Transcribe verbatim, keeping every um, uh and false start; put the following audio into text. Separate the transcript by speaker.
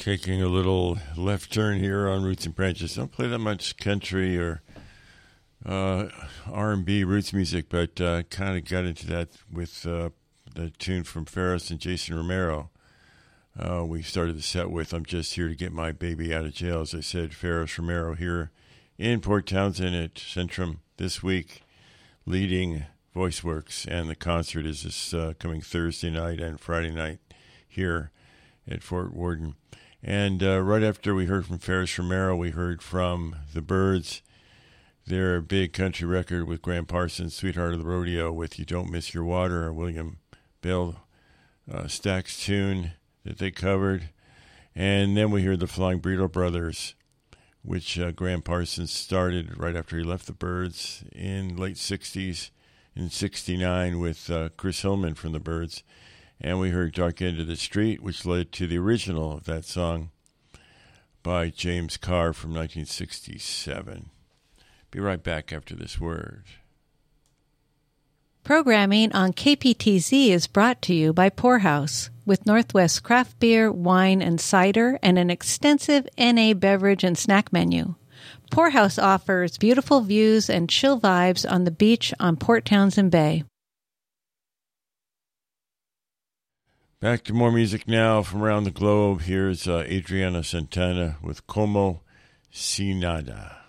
Speaker 1: Taking a little left turn here on Roots and Branches. Don't play that much country or uh, R and B roots music, but uh, kind of got into that with uh, the tune from Ferris and Jason Romero. Uh, we started the set with "I'm Just Here to Get My Baby Out of Jail." As I said, Ferris Romero here in Port Townsend at Centrum this week, leading VoiceWorks, and the concert is this uh, coming Thursday night and Friday night here at Fort Worden. And uh, right after we heard from Ferris Romero, we heard from the Byrds, their big country record with Graham Parsons, Sweetheart of the Rodeo, with You Don't Miss Your Water, a William Bell uh, Stax tune that they covered. And then we heard the Flying Burrito Brothers, which uh, Graham Parsons started right after he left the Byrds in late sixties, in sixty-nine, with uh, Chris Hillman from the Byrds. And we heard Dark End of the Street, which led to the original of that song by James Carr from nineteen sixty-seven. Be right back after this word.
Speaker 2: Programming on K P T Z is brought to you by Poorhouse, with Northwest craft beer, wine, and cider, and an extensive N A beverage and snack menu. Poorhouse offers beautiful views and chill vibes on the beach on Port Townsend Bay.
Speaker 1: Back to more music now from around the globe. Here's uh, Adriana Santana with Como Si Nada.